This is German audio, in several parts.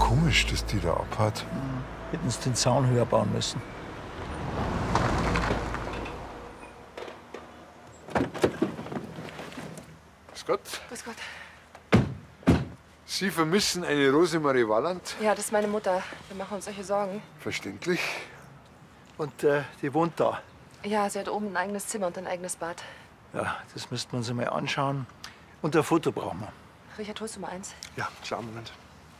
Komisch, dass die da abhaut. Hätten sie den Zaun höher bauen müssen. Grüß Gott. Grüß Gott. Sie vermissen eine Rosemarie Walland? Ja, das ist meine Mutter. Wir machen uns solche Sorgen. Verständlich. Und die wohnt da. Ja, sie hat oben ein eigenes Zimmer und ein eigenes Bad. Ja, das müssten wir uns mal anschauen. Und ein Foto brauchen wir. Richard, holst du mal eins? Ja, klar, Moment.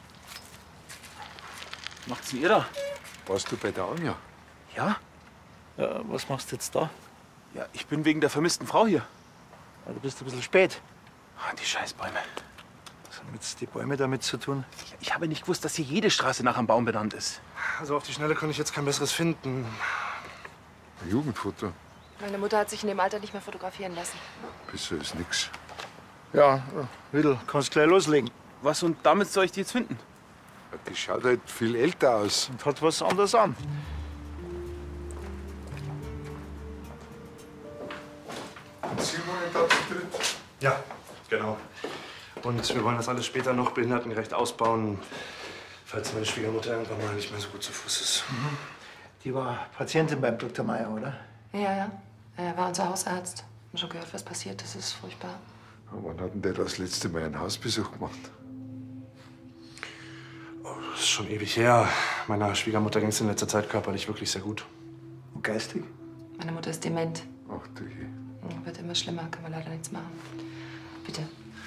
Macht's denn ihr da? Warst du bei der Anja? Ja? Ja, was machst du jetzt da? Ja, ich bin wegen der vermissten Frau hier. Ja, du bist ein bisschen spät. Ah, die Scheißbäume. Was haben jetzt die Bäume damit zu tun? Ich habe nicht gewusst, dass hier jede Straße nach einem Baum benannt ist. Also auf die Schnelle konnte ich jetzt kein besseres finden. Ein Jugendfoto. Meine Mutter hat sich in dem Alter nicht mehr fotografieren lassen. Besser ist nix. Ja, Widl, kannst gleich loslegen. Was und damit soll ich die jetzt finden? Ja, die schaut halt viel älter aus. Und hat was anderes an. Simon da zu dritt. Ja, genau. Und wir wollen das alles später noch behindertengerecht ausbauen, falls meine Schwiegermutter irgendwann mal nicht mehr so gut zu Fuß ist. Die war Patientin beim Dr. Meier, oder? Ja. Er war unser Hausarzt. Ich habe schon gehört, was passiert. Das ist furchtbar. Ja, wann hat denn der das letzte Mal einen Hausbesuch gemacht? Oh, das ist schon ewig her. Meiner Schwiegermutter ging es in letzter Zeit körperlich wirklich sehr gut. Und geistig? Meine Mutter ist dement. Ach du je. Wird immer schlimmer, kann man leider nichts machen. Bitte.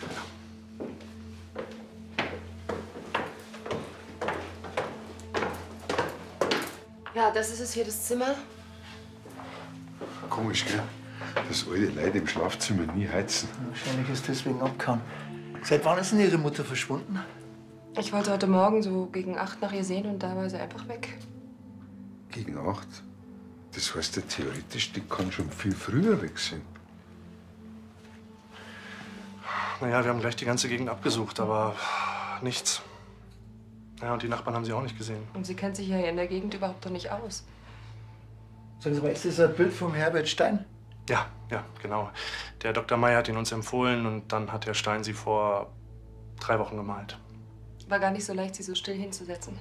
Ja, das ist es hier, das Zimmer. Komisch, gell? Dass alte Leute im Schlafzimmer nie heizen. Wahrscheinlich ist deswegen abgehauen. Seit wann ist denn Ihre Mutter verschwunden? Ich wollte heute Morgen so gegen 8 nach ihr sehen und da war sie einfach weg. Gegen 8? Das heißt ja theoretisch, die kann schon viel früher weg sein. Naja, wir haben gleich die ganze Gegend abgesucht, aber nichts. Ja, und die Nachbarn haben sie auch nicht gesehen. Und sie kennt sich ja hier in der Gegend überhaupt noch nicht aus. Sagen Sie mal, ist das ein Bild vom Herbert Stein? Ja, genau. Der Dr. Meier hat ihn uns empfohlen und dann hat Herr Stein sie vor 3 Wochen gemalt. War gar nicht so leicht, sie so still hinzusetzen.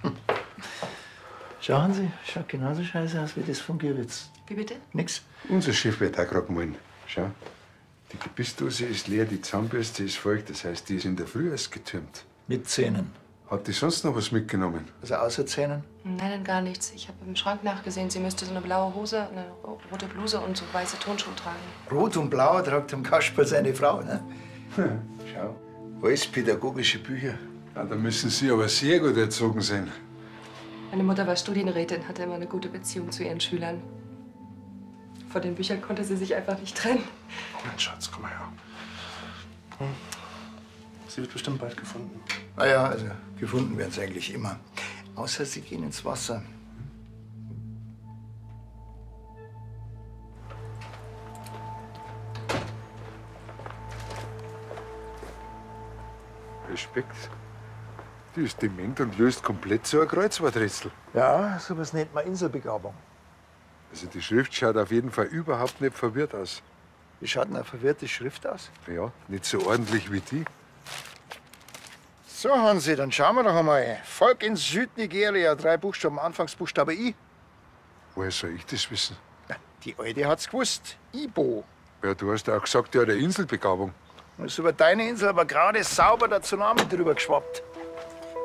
Schauen Sie, schaut genauso scheiße aus wie das von Gierwitz. Wie bitte? Nix. Unser Chef wird auch gerade malen. Schau. Die Gebissdose ist leer, die Zahnbürste ist feucht. Das heißt, die ist in der Früh erst getürmt. Mit Zähnen. Hat die sonst noch was mitgenommen? Also außer Zähnen? Nein, gar nichts. Ich habe im Schrank nachgesehen, sie müsste so eine blaue Hose, eine rote Bluse und so weiße Turnschuhe tragen. Rot und Blau tragt am Kasperl seine Frau, ne? Schau. Alles pädagogische Bücher. Ja, da müssen Sie aber sehr gut erzogen sein. Meine Mutter war Studienrätin, hatte immer eine gute Beziehung zu ihren Schülern. Von den Büchern konnte sie sich einfach nicht trennen. Mein Schatz, komm mal her. Sie wird bestimmt bald gefunden. Naja, also gefunden werden sie eigentlich immer. Außer sie gehen ins Wasser. Respekt. Die ist dement und löst komplett so ein Kreuzworträtsel. Ja, sowas nennt man Inselbegabung. Also die Schrift schaut auf jeden Fall überhaupt nicht verwirrt aus. Wie schaut denn eine verwirrte Schrift aus? Ja, nicht so ordentlich wie die. So, Hansi, dann schauen wir doch einmal. Volk in Südnigeria, 3 Buchstaben, Anfangsbuchstabe I. Woher soll ich das wissen? Ja, die Alte hat's gewusst. Ibo. Ja, du hast ja auch gesagt, die hat eine Inselbegabung. Da ist über deine Insel aber gerade sauber der Tsunami drüber geschwappt.